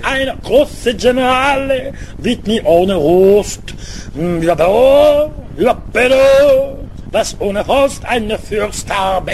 eine große Generale wird nie ohne Rost. Ja, bitte, was ohne Rost eine Fürst habe.